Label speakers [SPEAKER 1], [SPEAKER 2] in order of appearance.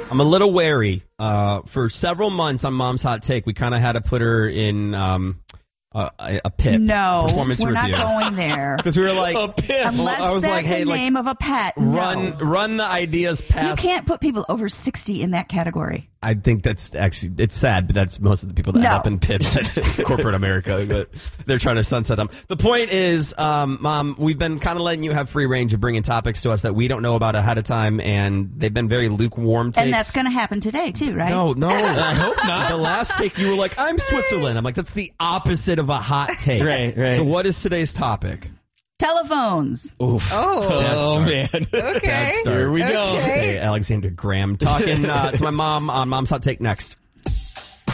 [SPEAKER 1] I'm a little wary. For several months on Mom's Hot Take, we kind of had to put her in a PIP.
[SPEAKER 2] No,
[SPEAKER 1] performance
[SPEAKER 2] we're
[SPEAKER 1] review.
[SPEAKER 2] not going there.
[SPEAKER 1] Because we were like,
[SPEAKER 3] A PIP.
[SPEAKER 2] Unless
[SPEAKER 1] I was
[SPEAKER 2] that's
[SPEAKER 1] like, hey,
[SPEAKER 2] the name of a pet. No.
[SPEAKER 1] run the ideas
[SPEAKER 2] You
[SPEAKER 1] past.
[SPEAKER 2] can't put people over 60 in that category.
[SPEAKER 1] I think that's actually, it's sad, but that's most of the people that end
[SPEAKER 2] No.
[SPEAKER 1] up in PIPs at corporate America, but they're trying to sunset them. The point is, Mom, we've been kind of letting you have free range of bringing topics to us that we don't know about ahead of time, and they've been very lukewarm takes.
[SPEAKER 2] And that's going to happen today, too, right?
[SPEAKER 1] No, I hope not. The last take, you were like, I'm Switzerland. I'm like, that's the opposite of a hot take.
[SPEAKER 3] Right.
[SPEAKER 1] So what is today's topic?
[SPEAKER 2] Telephones.
[SPEAKER 1] Oof.
[SPEAKER 3] Oh, man.
[SPEAKER 4] Okay.
[SPEAKER 1] Bad start.
[SPEAKER 3] Here we go.
[SPEAKER 4] Okay.
[SPEAKER 1] Hey, Alexander Graham talking to my mom on Mom's Hot Take next.